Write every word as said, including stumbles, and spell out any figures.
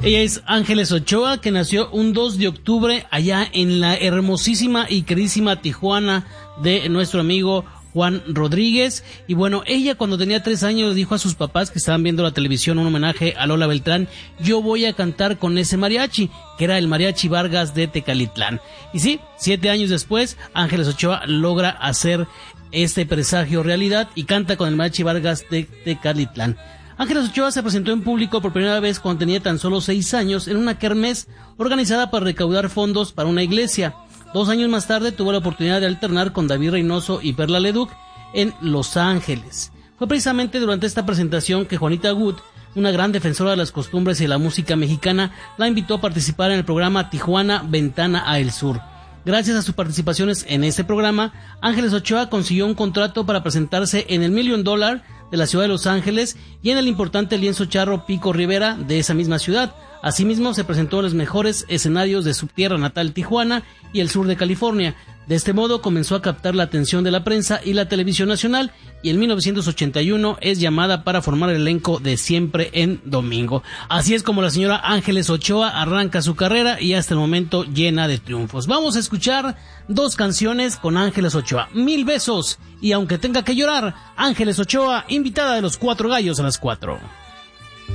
Ella es Ángeles Ochoa, que nació un dos de octubre allá en la hermosísima y queridísima Tijuana de nuestro amigo Juan Rodríguez. Y bueno, ella cuando tenía tres años dijo a sus papás que estaban viendo la televisión un homenaje a Lola Beltrán: yo voy a cantar con ese mariachi, que era el Mariachi Vargas de Tecalitlán. Y sí, siete años después, Ángeles Ochoa logra hacer este presagio realidad y canta con el Mariachi Vargas de Tecalitlán. Ángeles Ochoa se presentó en público por primera vez cuando tenía tan solo seis años en una kermés organizada para recaudar fondos para una iglesia. Dos años más tarde tuvo la oportunidad de alternar con David Reynoso y Perla Leduc en Los Ángeles. Fue precisamente durante esta presentación que Juanita Wood, una gran defensora de las costumbres y la música mexicana, la invitó a participar en el programa Tijuana Ventana a El Sur. Gracias a sus participaciones en este programa, Ángeles Ochoa consiguió un contrato para presentarse en el Million Dollar de la ciudad de Los Ángeles y en el importante lienzo charro Pico Rivera de esa misma ciudad. Asimismo, se presentó en los mejores escenarios de su tierra natal, Tijuana, y el sur de California. De este modo comenzó a captar la atención de la prensa y la televisión nacional, y en mil novecientos ochenta y uno es llamada para formar el elenco de Siempre en Domingo. Así es como la señora Ángeles Ochoa arranca su carrera y hasta el momento llena de triunfos. Vamos a escuchar dos canciones con Ángeles Ochoa: Mil Besos y Aunque Tenga que Llorar. Ángeles Ochoa, invitada de Los Cuatro Gallos a las cuatro.